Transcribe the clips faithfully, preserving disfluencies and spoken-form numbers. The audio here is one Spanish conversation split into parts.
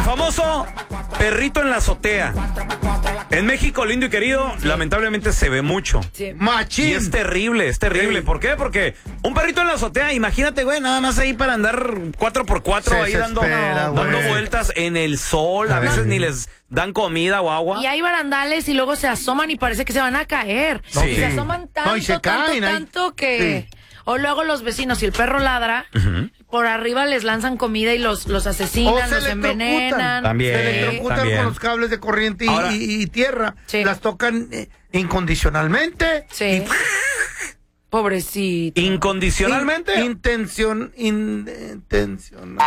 famoso perrito en la azotea. En México, lindo y querido, lamentablemente se ve mucho. Sí. Machín. Y es terrible, es terrible. Sí. ¿Por qué? Porque un perrito en la azotea, imagínate, güey, nada más ahí para andar cuatro por cuatro Se ahí dando, espera, dando vueltas en el sol. A veces ni les dan comida o agua. Y hay barandales y luego se asoman y parece que se van a caer. Sí. Y se asoman tanto, No, y se tanto, caen, hay- tanto que... Sí. O luego los vecinos, si el perro ladra, Ujú. por arriba les lanzan comida y los, los asesinan, O se los envenenan. También. Se electrocutan también. con los cables de corriente y, Ahora- y- y tierra. Sí. Las tocan eh, incondicionalmente. Sí. Pobrecito. ¿Incondicionalmente? In- intención, in- intencional.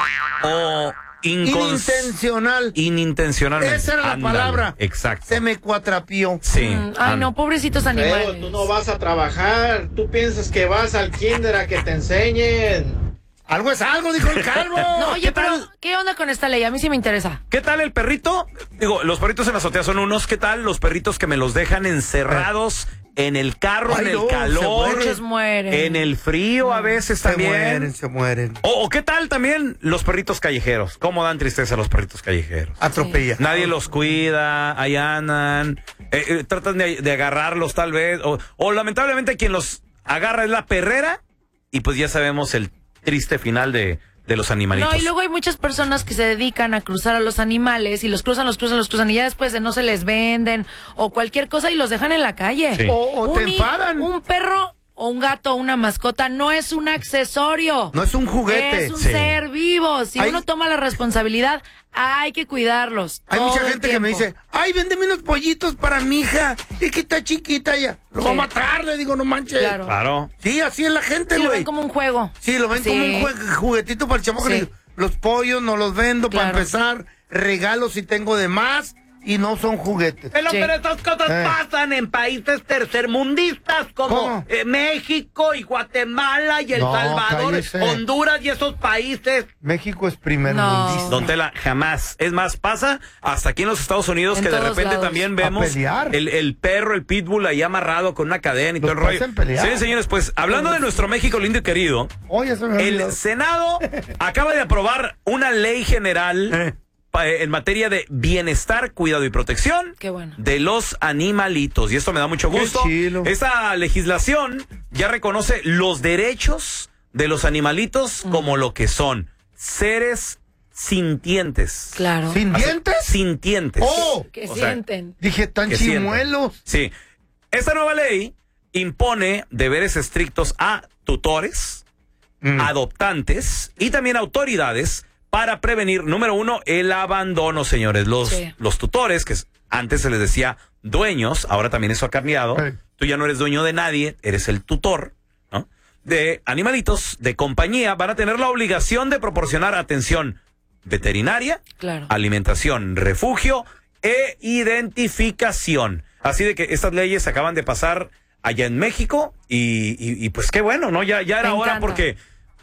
o incons- Inintencional. inintencionalmente. Esa era la Ándale, palabra. Exacto. Se me cuatrapió. Sí. Mm, Ay, no, pobrecitos animales. Pero tú no vas a trabajar, tú piensas que vas al kinder a que te enseñen. Algo es algo, dijo el calvo. No, oye, ¿Qué pero tal? ¿qué onda con esta ley? A mí sí me interesa. ¿Qué tal el perrito? Digo, los perritos en la azotea son unos. ¿Qué tal los perritos que me los dejan encerrados en el carro, Ay, en el no, se calor, mueren. Muchos mueren. en el frío a veces Se también? mueren, se mueren. O, o qué tal también los perritos callejeros. ¿Cómo dan tristeza los perritos callejeros? Atropella. Nadie los cuida, ahí andan, eh, eh, tratan de, de agarrarlos tal vez, o, o lamentablemente quien los agarra es la perrera, y pues ya sabemos el triste final de, de los animalitos. No, y luego hay muchas personas que se dedican a cruzar a los animales y los cruzan, los cruzan, los cruzan y ya después de no se les venden o cualquier cosa y los dejan en la calle. Sí. O, o te Un hi- enfadan. Un perro o un gato o una mascota no es un accesorio. No es un juguete. Es un Sí. ser vivo. Si Hay- uno toma la responsabilidad, hay que cuidarlos. Hay todo mucha el gente que me tiempo. dice, ay, véndeme unos pollitos para mi hija. Es que está chiquita ya. Lo Sí. va a matar, le digo, no manches. Claro. Claro. Sí, así es la gente, Sí, lo güey. ven como un juego. Sí, lo ven Sí. como un jue- juguetito para el chamaco. Sí. Le digo, los pollos no los vendo para Claro. empezar. Regalo si tengo de más y no son juguetes. Pero, Sí. pero estas cosas Eh. pasan en países tercermundistas como ¿Cómo? eh, México y Guatemala y El No, Salvador, cállese. Honduras y esos países. México es primer No. mundista. Don Tela, jamás. Es más, pasa hasta aquí en los Estados Unidos En que de todos repente lados. también A vemos pelear. el, el perro, el pitbull ahí amarrado con una cadena y Los todo el rollo. hacen pelear. Sí, señores, pues hablando de nuestro México lindo y querido, Oye, se me había olvidado. el Senado acaba de aprobar una ley general Eh. pa- en materia de bienestar, cuidado y protección Qué bueno. de los animalitos. Y esto me da mucho Qué gusto. chilo. Esta legislación ya reconoce los derechos de los animalitos como lo que son seres sintientes. Claro. ¿Sin O sea, dientes? Sintientes. ¡Oh! Que O sea, sienten. Dije, tan que sienten. chimuelos. Sí. Esta nueva ley impone deberes estrictos a tutores, Mm. adoptantes y también autoridades para prevenir, número uno, el abandono, señores. Los, Sí. los tutores, que antes se les decía dueños, ahora también eso ha cambiado. Sí. Tú ya no eres dueño de nadie, eres el tutor, ¿no? De animalitos de compañía, van a tener la obligación de proporcionar atención veterinaria, Claro. alimentación, refugio e identificación. Así de que estas leyes acaban de pasar allá en México y, y- y pues qué bueno, ¿no? Ya, ya era Me hora encanta. porque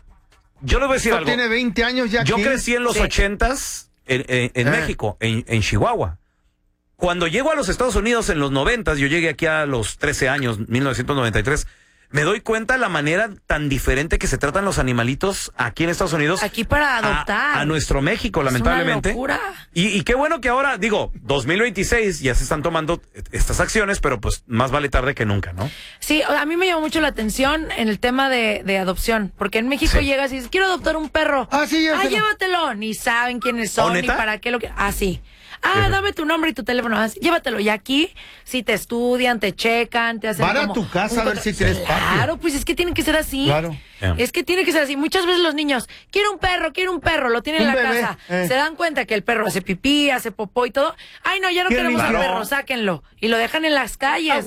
yo les voy a decir No algo. tiene veinte años ya Yo aquí. crecí en los Sí. ochentas en, en- en Eh. México, en, en Chihuahua. Cuando llego a los Estados Unidos en los noventas, yo llegué aquí a los trece años, mil novecientos noventa y tres, me doy cuenta la manera tan diferente que se tratan los animalitos aquí en Estados Unidos. Aquí para adoptar. A, a nuestro México, Es lamentablemente. una locura. Y, y qué bueno que ahora, digo, dos mil veintiséis ya se están tomando estas acciones, pero pues más vale tarde que nunca, ¿no? Sí, a mí me llamó mucho la atención en el tema de, de adopción, porque en México Sí. llegas y dices, quiero adoptar un perro. Ah, sí, ya Ah, sé. llévatelo. Ni saben quiénes son, ¿Oh, ni neta? para qué lo que... Ah, sí. Ah, dame tu nombre y tu teléfono. Ah, sí, llévatelo. Y aquí, si te estudian, te checan, te hacen Van a como tu casa un a ver control. si tienes patio. Claro, pues es que tiene que ser así. Claro. Yeah. Es que tiene que ser así. Muchas veces los niños, quiero un perro, quiero un perro, lo tienen en Un la bebé, casa. eh. Se dan cuenta que el perro hace pipí, hace popó y todo. Ay, no, ya no Qué queremos al lindo. perro, sáquenlo. Y lo dejan en las calles.